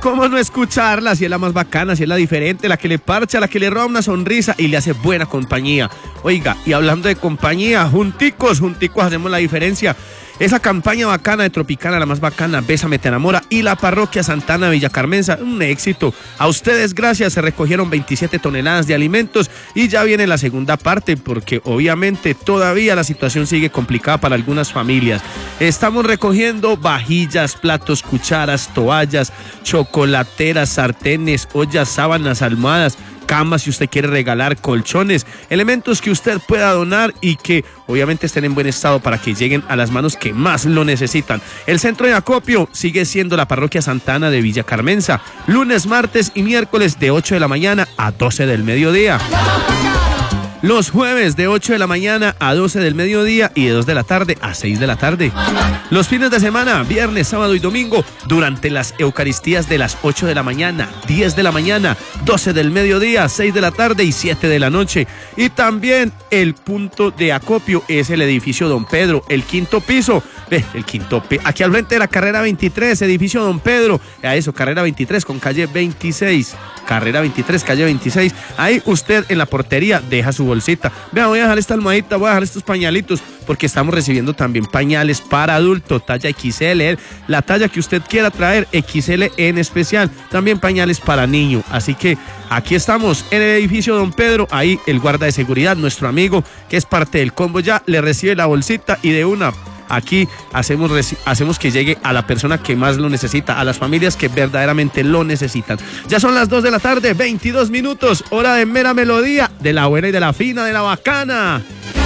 ¿Cómo no escucharla? Si es la más bacana, si es la diferente, la que le parcha, la que le roba una sonrisa y le hace buena compañía. Oiga, y hablando de compañía, junticos hacemos la diferencia. Esa campaña bacana de Tropicana, la más bacana, Bésame te enamora, y la parroquia Santana Villa Carmenza, un éxito. A ustedes gracias, se recogieron 27 toneladas de alimentos y ya viene la segunda parte porque obviamente todavía la situación sigue complicada para algunas familias. Estamos recogiendo vajillas, platos, cucharas, toallas, chocolateras, sartenes, ollas, sábanas, almohadas, camas si usted quiere regalar, colchones, elementos que usted pueda donar y que obviamente estén en buen estado para que lleguen a las manos que más lo necesitan. El centro de acopio sigue siendo la parroquia Santana de Villa Carmenza, lunes, martes y miércoles de 8 de la mañana a 12 del mediodía. Los jueves de 8 de la mañana a 12 del mediodía y de 2 de la tarde a 6 de la tarde. Los fines de semana, viernes, sábado y domingo, durante las Eucaristías de las 8 de la mañana, 10 de la mañana, 12 del mediodía, 6 de la tarde y 7 de la noche. Y también el punto de acopio es el edificio Don Pedro, el quinto piso. Aquí al frente de la carrera 23, edificio Don Pedro. A eso, carrera 23 con calle 26. Carrera 23, calle 26. Ahí usted en la portería deja su bolsita. Vea, voy a dejar esta almohadita, voy a dejar estos pañalitos, porque estamos recibiendo también pañales para adulto, talla XL, la talla que usted quiera traer, XL en especial. También pañales para niño. Así que aquí estamos en el edificio Don Pedro. Ahí el guarda de seguridad, nuestro amigo, que es parte del combo ya, le recibe la bolsita y de una. Aquí hacemos que llegue a la persona que más lo necesita, a las familias que verdaderamente lo necesitan. Ya son las 2 de la tarde, 22 minutos, hora de mera melodía, de la buena y de la fina, de la bacana.